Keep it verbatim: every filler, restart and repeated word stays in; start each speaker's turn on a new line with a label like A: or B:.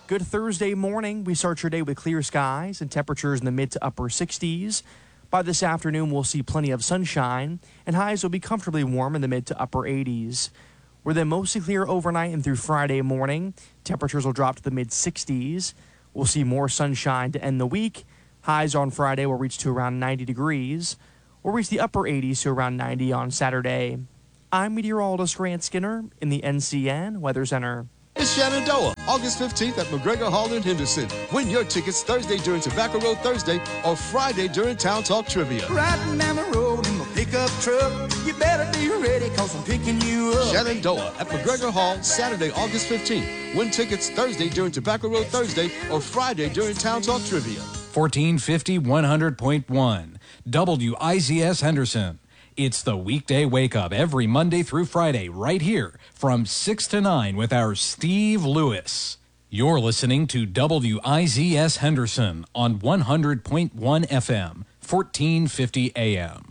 A: Good Thursday morning. We start your day with clear skies and temperatures in the mid to upper sixties. By this afternoon, we'll see plenty of sunshine, and highs will be comfortably warm in the mid to upper eighties. We're then mostly clear overnight and through Friday morning. Temperatures will drop to the mid sixties. We'll see more sunshine to end the week. Highs on Friday will reach to around ninety degrees. We'll reach the upper eighties to around ninety on Saturday. I'm meteorologist Grant Skinner in the N C N Weather Center.
B: It's Shenandoah, August fifteenth at McGregor Hall in Henderson. Win your tickets Thursday during Tobacco Road Thursday or Friday during Town Talk Trivia.
C: Riding down the road in my pickup truck. You better be ready cause I'm picking you up.
B: Shenandoah at McGregor Hall, Saturday, August fifteenth. Win tickets Thursday during Tobacco Road Thursday or Friday during Town Talk Trivia.
D: fourteen fifty, one hundred point one W I Z S Henderson. It's the weekday wake-up every Monday through Friday right here from six to nine with our Steve Lewis. You're listening to W I Z S Henderson on one hundred point one F M, fourteen fifty A M.